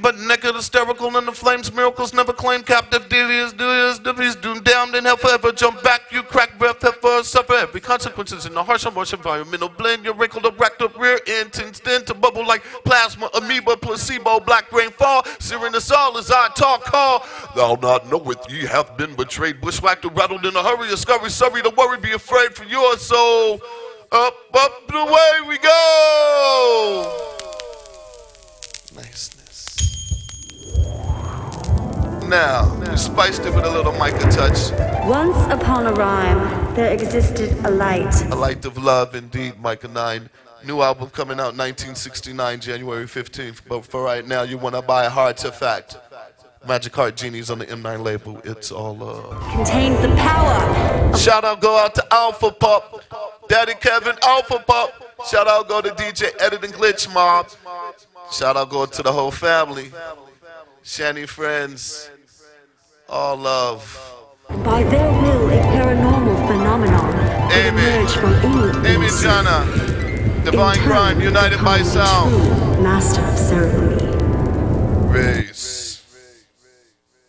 but naked, hysterical, in the flames. Miracles never claim. Captive devious, doomed down in hell forever. Jump back, you crack breath, for suffer every consequences in the harsh and harsh environmental blend. You're wrinkled up, racked up, rear end, tend to bubble like plasma, amoeba, placebo, black rainfall. Searing us all as I talk, call. Thou not knoweth ye hath been betrayed, bushwhacked or rattled in a hurry, a scurry, sorry to worry, be afraid for your soul. Up the way we go. Niceness. Now, we spiced it with a little Micah touch. Once upon a rhyme, there existed a light. A light of love, indeed, Micah 9. New album coming out 1969, January 15th. But for right now, you want to buy Heartifact. Magic Heart Genies on the M9 label. It's all love. Contained the power. Shout out go out to Alpha Pop. Daddy Kevin, Alpha Pop. Shout out go to DJ Edit and Glitch Mob. Shout out go to the whole family. Shanny friends. All love. By their will, a paranormal phenomenon will emerge from any Amy Jana. Divine Crime, united by sound. Master of ceremony. Race.